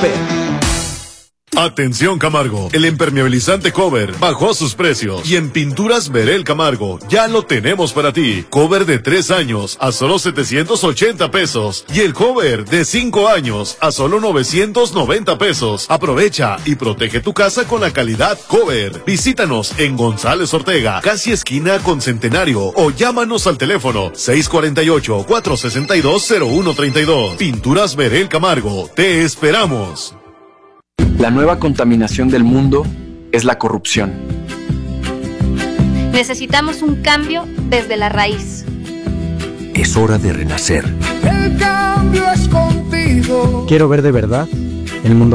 Super. Atención Camargo, el impermeabilizante Cover bajó sus precios y en Pinturas Verel Camargo ya lo tenemos para ti. Cover de 3 años a solo 780 pesos y el cover de 5 años a solo 990 pesos. Aprovecha y protege tu casa con la calidad Cover. Visítanos en González Ortega, casi esquina con Centenario, o llámanos al teléfono 648-462-0132. Pinturas Verel Camargo, te esperamos. La nueva contaminación del mundo es la corrupción. Necesitamos un cambio desde la raíz. Es hora de renacer. El cambio es contigo. Quiero ver de verdad el mundo